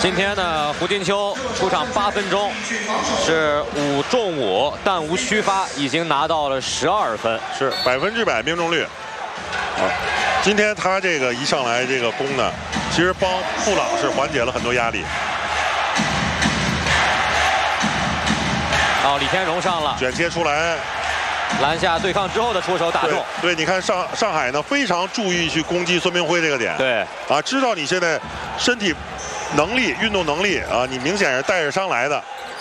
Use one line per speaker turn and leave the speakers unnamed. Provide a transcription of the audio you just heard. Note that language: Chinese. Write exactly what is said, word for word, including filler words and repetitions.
今天呢，胡金秋出场八分钟，是五中五，但无虚发，已经拿到了十二分，
是百分之百命中率。啊，今天他这个一上来这个攻呢，其实帮布朗是缓解了很多压力。
哦，李天荣上了，
卷切出来。
篮下对抗之后的出手打中，
对，对你看上上海呢非常注意去攻击孙明辉这个点，
对，
啊，知道你现在身体能力、运动能力啊，你明显是带着伤来的，